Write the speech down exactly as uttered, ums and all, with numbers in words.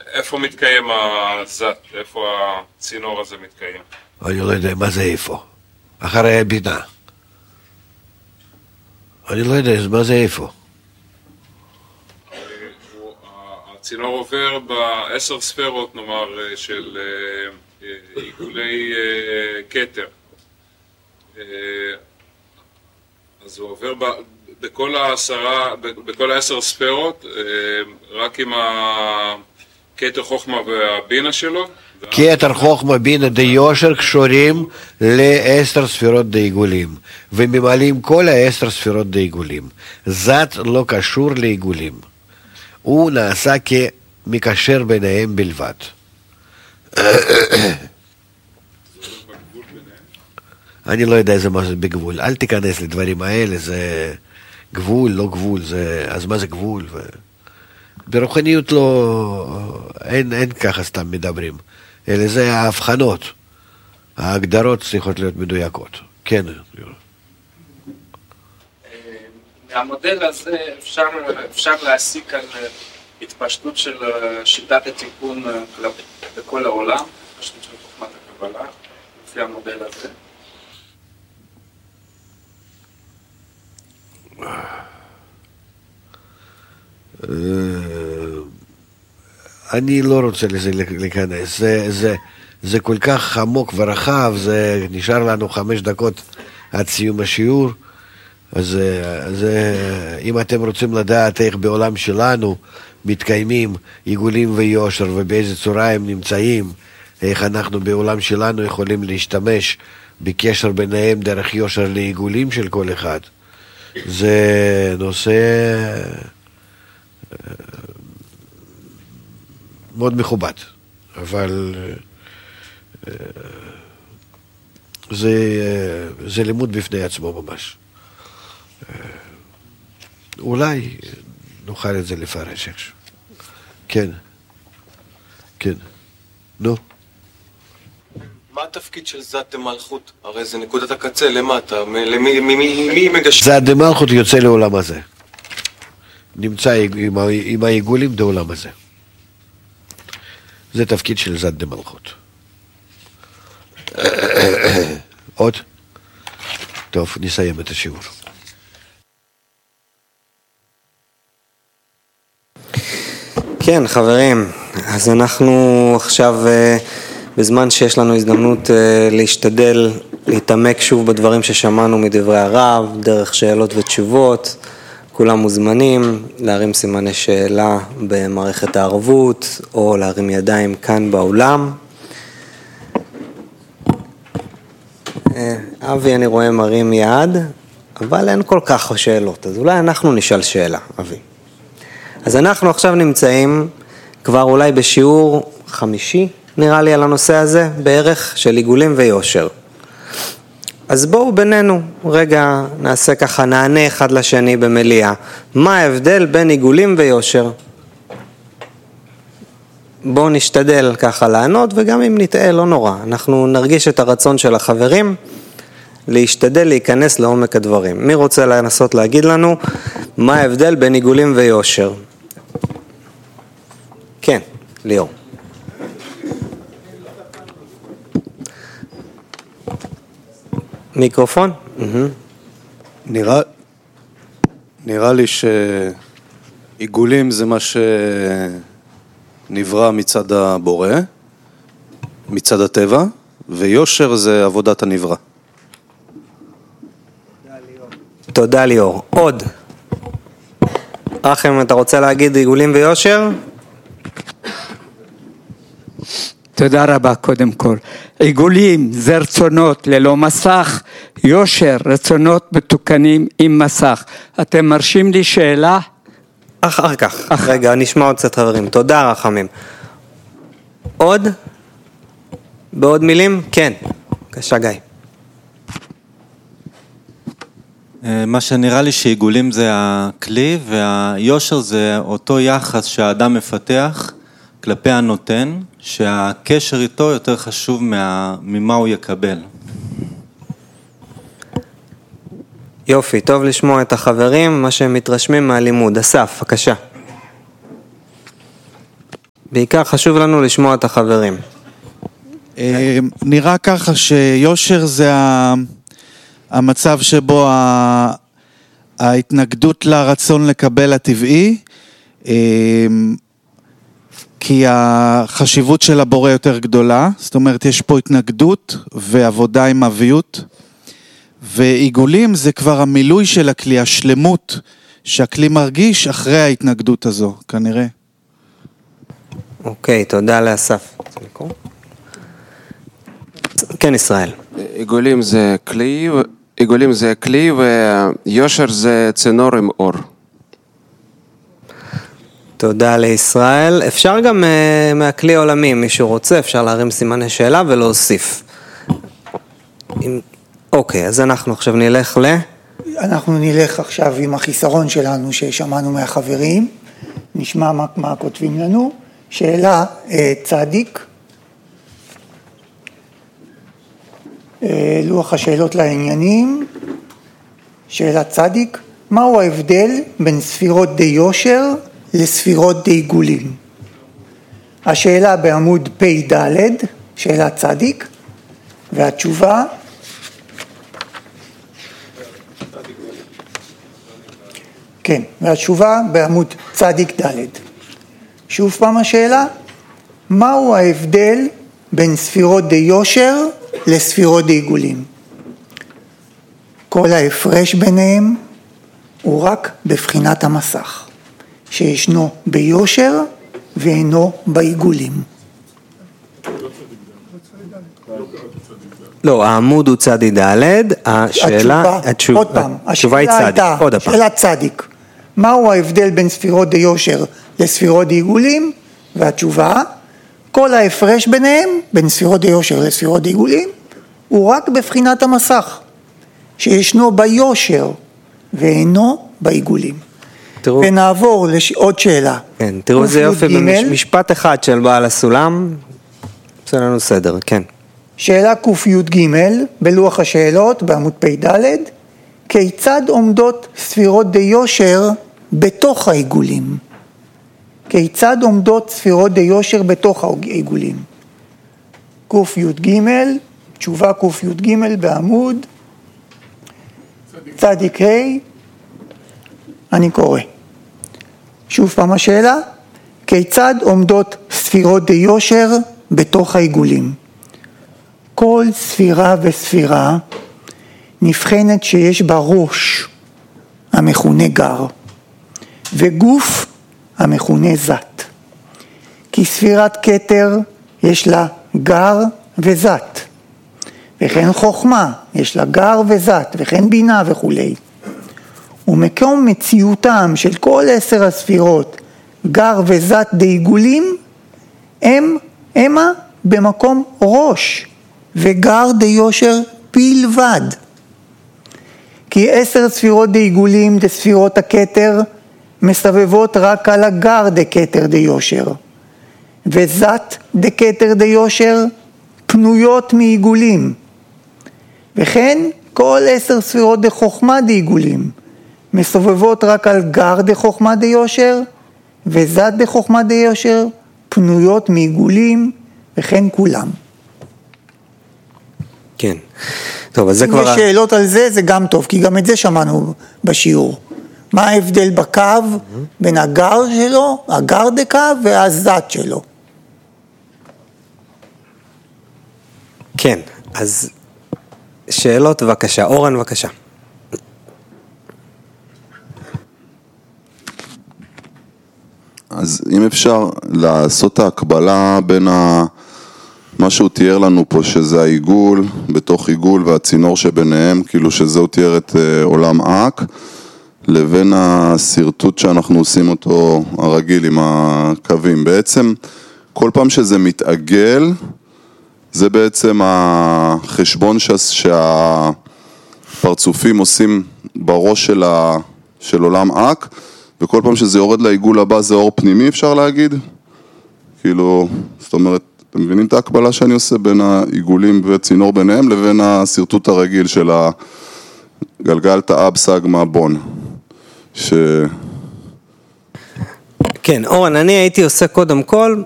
איפה מתקיים הזת? איפה הצינור הזה מתקיים? אני לא יודע מה זה איפה. אחרי הבינה. אני לא יודע מה זה איפה. הצינור עובר בעשר ספרות, נאמר, של עיגולי כתר. אז הוא עובר בכל העשרה, בכל העשר ספרות, רק עם הכתר חוכמה והבינה שלו. כתר חוכמה בינה די יושר קשורים לעשר ספירות די עיגולים, וממלאים כל העשר ספירות די עיגולים. זת לא קשור לעיגולים. הוא נעשה כמקשר ביניהם בלבד. אני לא יודע איזה מה זה בגבול. אל תיכנס לדברים האלה, זה גבול, לא גבול, זה... אז מה זה גבול? ו... ברוחניות לא... אין, אין ככה סתם מדברים. אלה זה ההבחנות. ההגדרות צריכות להיות מדויקות. כן. מהמודל הזה אפשר, אפשר להסיק על התפשטות של שיטת התיקון בכל העולם, התפשטות של חוכמת הקבלה, לפי המודל הזה. אני לא רוצה לזה להיכנס, זה, זה, זה כל כך עמוק ורחב, זה נשאר לנו חמש דקות עד סיום השיעור, אז, אז אם אתם רוצים לדעת איך בעולם שלנו מתקיימים עיגולים ויושר ובאיזה צורה הם נמצאים, איך אנחנו בעולם שלנו יכולים להשתמש בקשר ביניהם דרך יושר לעיגולים של כל אחד, זה נושא מאוד מכובד, אבל זה, זה לימוד בפני עצמו ממש. אולי נוכל את זה לפרש איכשהו. כן, כן, נו. מה התפקיד של זת דמלכות? הרי זה נקודת הקצה למטה, למי, מי, מי מגשר? זת דמלכות יוצא לעולם הזה. נמצא עם, עם העיגולים בעולם הזה. זה תפקיד של זת דמלכות. עוד? טוב, נסיים את השיעור. כן, חברים, אז אנחנו עכשיו בזמן שיש לנו הזדמנות להשתדל להתעמק שוב בדברים ששמענו מדברי הרב, דרך שאלות ותשובות. כולם מוזמנים להרים סימני שאלה במערכת הערבות או להרים ידיים כאן באולם. אבי, אני רואה מרים יד, אבל אין כל כך שאלות, אז אולי אנחנו נשאל שאלה, אבי. אז אנחנו עכשיו נמצאים כבר אולי בשיעור חמישי, נראה לי על הנושא הזה, בערך של עיגולים ויושר. אז בואו בינינו, רגע נעשה ככה, נענה אחד לשני במליאה. מה ההבדל בין עיגולים ויושר? בואו נשתדל ככה לענות, וגם אם נטעה לא נורא. אנחנו נרגיש את הרצון של החברים, להשתדל להיכנס לעומק הדברים. מי רוצה לנסות להגיד לנו מה ההבדל בין עיגולים ויושר? כן, ליאור. מיקרופון? נראה, נראה לי שעיגולים זה מה שנברא מצד הבורא, מצד הטבע, ויושר זה עבודת הנברא. תודה ליאור. עוד. אחם, אתה רוצה להגיד עיגולים ויושר? תודה רבה קודם כל. עיגולים זה רצונות ללא מסך, יושר רצונות מתוקנים עם מסך. אתם מרשים לי שאלה? אחר כך. אח... רגע, נשמע עוד קצת חברים. תודה רחמים. עוד? בעוד מילים? כן. בבקשה גיא. מה שנראה לי שעיגולים זה הכלי והיושר זה אותו יחס שהאדם מפתח כלפי הנותן, שהקשר איתו יותר חשוב מה, ממה הוא יקבל. יופי, טוב לשמוע את החברים, מה שהם מתרשמים מהלימוד. אסף, בבקשה. בעיקר חשוב לנו לשמוע את החברים. נראה ככה שיושר זה המצב שבו ההתנגדות לרצון לקבל הטבעי, כי החשיבות של הבורא יותר גדולה, זאת אומרת יש פה התנגדות ועבודה עם אביות, ועיגולים זה כבר המילוי של הכלי, השלמות שהכלי מרגיש אחרי ההתנגדות הזו, כנראה. אוקיי, תודה לאסף. כן, ישראל. עיגולים זה כלי, עיגולים זה כלי ויושר זה צינור עם אור. תודה לישראל. אפשר גם uh, מהכלי העולמי, מישהו רוצה, אפשר להרים סימני שאלה ולהוסיף. אם... אוקיי, אז אנחנו עכשיו נלך ל... אנחנו נלך עכשיו עם החיסרון שלנו ששמענו מהחברים, נשמע מה, מה כותבים לנו. שאלה uh, צדיק, uh, לוח השאלות לעניינים, שאלה צדיק, מהו ההבדל בין ספירות די יושר לספירות די עיגולים? השאלה בעמוד פי ד', שאלה צדיק, והתשובה כן, והתשובה בעמוד צדיק ד'. שוב פעם השאלה, מהו ההבדל בין ספירות די יושר לספירות די עיגולים? כל ההפרש ביניהם הוא רק בבחינת המסך, שישנו ביושר ואינו בעיגולים. לא, העמוד הוא צדי ד', השאלה, עוד פעם, התשובה היא צדיק, עוד פעם. שאלה צדיק, מהו ההבדל בין ספירות די יושר לספירות די עיגולים? והתשובה, כל ההפרש ביניהם, בין ספירות די יושר לספירות די עיגולים, הוא רק בבחינת המסך, שישנו ביושר ואינו בעיגולים. תראו, ונעבור לעוד שאלה. כן, תראו איזה יופי, במשפט אחד של בעל הסולם, עושה לנו סדר, כן. שאלה ק"ג בלוח השאלות בעמוד פי ד', כיצד עומדות ספירות די יושר בתוך העיגולים? כיצד עומדות ספירות די יושר בתוך העיגולים? ק"ג, תשובה ק"ג בעמוד צדיק ה', אני קורא. שוב פעם השאלה, כיצד עומדות ספירות די יושר בתוך העיגולים? כל ספירה וספירה נבחנת שיש בה ראש המכונה גר וגוף המכונה זת. כי ספירת כתר יש לה גר וזת, וכן חוכמה יש לה גר וזת, וכן בינה וכו'. ומקום מציאותם של כל עשר הספירות גר וזת די עיגולים הם המה במקום ראש וגר די יושר בלבד. כי עשר ספירות די עיגולים די ספירות הכתר מסבבות רק על הגר די כתר די יושר, וזת די כתר די יושר פנויות מעיגולים. וכן כל עשר ספירות די חוכמה די עיגולים מסובבות רק על גר די חוכמה די יושר, וזת די חוכמה די יושר פנויות מעיגולים, וכן כולם. כן. טוב, אז זה כבר... אם יש שאלות על זה, זה גם טוב, כי גם את זה שמענו בשיעור. מה ההבדל בקו בין הגר שלו, הגר דקו והזת שלו? כן, אז שאלות בבקשה. אורן בבקשה. אז אם אפשר לעשות ההקבלה בין ה... מה שהוא תיאר לנו פה, שזה העיגול בתוך עיגול והצינור שביניהם, כאילו שזהו תיאר את עולם אק, לבין הסרטוט שאנחנו עושים אותו הרגיל עם הקווים. בעצם כל פעם שזה מתעגל, זה בעצם החשבון שהפרצופים עושים בראש של, ה... של עולם אק, וכל פעם שזה יורד לעיגול הבא זה אור פנימי, אפשר להגיד? כאילו, זאת אומרת, אתם מבינים את ההקבלה שאני עושה בין העיגולים וצינור ביניהם לבין הסרטוט הרגיל של הגלגל תאב סגמה בון. ש... כן, אורן, אני הייתי עושה קודם כל,